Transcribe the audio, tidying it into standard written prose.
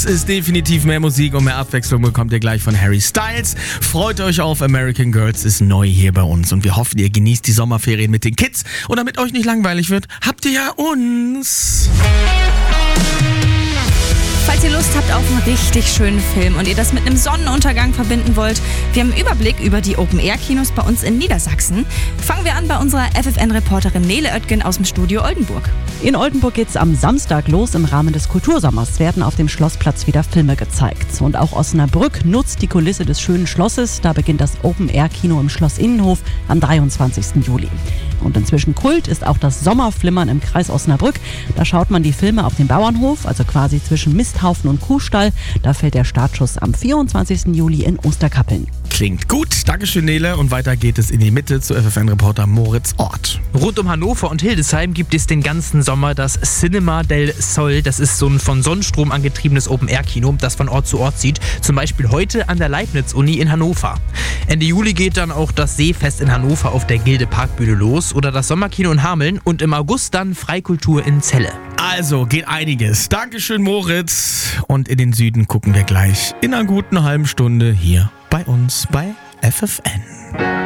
Das ist definitiv mehr Musik und mehr Abwechslung bekommt ihr gleich von Harry Styles. Freut euch auf American Girls ist neu hier bei uns und wir hoffen, ihr genießt die Sommerferien mit den Kids. Und damit euch nicht langweilig wird, habt ihr ja uns. Falls ihr Lust habt auf einen richtig schönen Film und ihr das mit einem Sonnenuntergang verbinden wollt, wir haben einen Überblick über die Open-Air-Kinos bei uns in Niedersachsen. Fangen wir an bei unserer FFN-Reporterin Nele Oetgen aus dem Studio Oldenburg. In Oldenburg geht's am Samstag los. Im Rahmen des Kultursommers werden auf dem Schlossplatz wieder Filme gezeigt. Und auch Osnabrück nutzt die Kulisse des schönen Schlosses. Da beginnt das Open-Air-Kino im Schloss Innenhof am 23. Juli. Und inzwischen Kult ist auch das Sommerflimmern im Kreis Osnabrück. Da schaut man die Filme auf dem Bauernhof, also quasi zwischen Misthaufen und Kuhstall. Da fällt der Startschuss am 24. Juli in Osterkappeln. Klingt gut. Dankeschön, Nele. Und weiter geht es in die Mitte zu FFN-Reporter Moritz Ort. Rund um Hannover und Hildesheim gibt es den ganzen Sommer das Cinema del Sol. Das ist so ein von Sonnenstrom angetriebenes Open-Air-Kino, das von Ort zu Ort zieht. Zum Beispiel heute an der Leibniz-Uni in Hannover. Ende Juli geht dann auch das Seefest in Hannover auf der Gilde Parkbühne los oder das Sommerkino in Hameln und im August dann Freikultur in Celle. Also geht einiges. Dankeschön, Moritz. Und in den Süden gucken wir gleich in einer guten halben Stunde hier bei uns bei FFN.